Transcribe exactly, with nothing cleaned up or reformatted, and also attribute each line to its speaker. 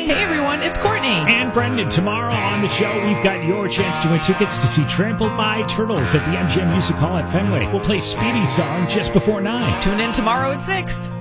Speaker 1: Hey, everyone, it's Courtney.
Speaker 2: And Brendan. Tomorrow on the show, we've got your chance to win tickets to see Trampled by Turtles at the M G M Music Hall at Fenway. We'll play Speedy's song just before nine.
Speaker 1: Tune in tomorrow at six.